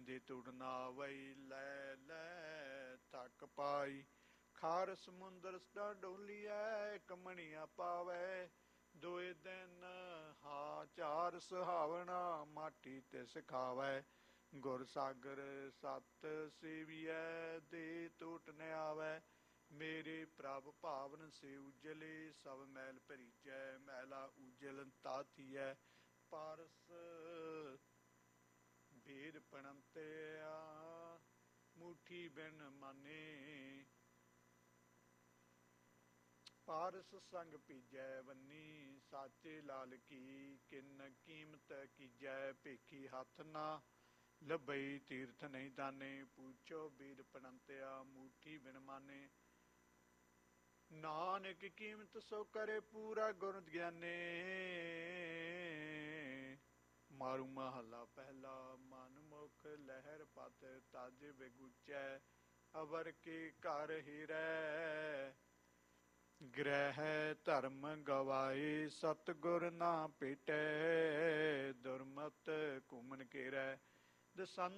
ਜੇ ਤੁੜ ਨਾ ਆਵਈ ਲੈ ਲੈ ਥੱਕ ਪਾਈ। ਖਾਰ ਸਮੁੰਦਰ ਸਦਾ ਡੋਲੀਐ ਕਮਣੀਆਂ ਪਾਵੈ। ਦੋਏ ਦਿਨ ਹਾ ਚਾਰ ਸੁਹਾਵਣਾ ਮਾਟੀ ਤਿਸ ਖਾਵੈ। ਗੁਰ ਸਾਗਰ ਸਤ ਸੇਵੀਐ ਦੇ ਟੋਟ ਨ ਆਵੈ। ਮੇਰੇ ਪ੍ਰਭ ਭਾਵਨ ਸੇ ਉਜਲੇ ਸਭ ਮੈਲ ਭਰੀਜੈ। ਮੈਲਾ ਉਜਲ ਤਾਥੀਐ ਪਾਰਸ ਭੇਦ ਪਣੰਤਿਆ ਮੁਠੀ ਬਿਨ ਮਾਨੇ। ਪਾਰਸ ਸੰਗ ਭੀਜੈ ਵੰਨੀ ਸਾਚੇ ਲਾਲ ਕੀ। ਕਿਨ ਕੀਮਤ ਕੀਜੈ ਭੇਖੀ ਹੱਥ ਨਾ ਲੱਭਈ। ਤੀਰਥ ਨਹੀਂ ਦਾਨੇ ਪੂਛੋ ਬੀਦ ਪਣੰਤਿਆ ਮੁਠੀ ਬਿਨ ਮਾਨੇ। ਨਾਨਕ ਕੀਮਤ ਸੋ ਕਰੇ ਪੂਰਾ ਗੁਰ ਗਿਆਨੇ। ਮਾਰੂ ਮਹੱਲਾ ਪਹਿਲਾ। ਮਨ ਮੁਖ ਲਹਿਰ ਪਤ ਤਜ ਬਿਗੁਚੈ। ਅਵਰ ਕੇ ਘਰ ਹੀਰੈ ਗ੍ਰਹਿ ਧਰਮ ਗਵਾਏ। ਸਤਿਗੁਰ ਨਾ ਭੇਟੈ ਦੁਰਮਤ ਘੂਮਨ ਘੇਰੈ। ਦਸੰਤ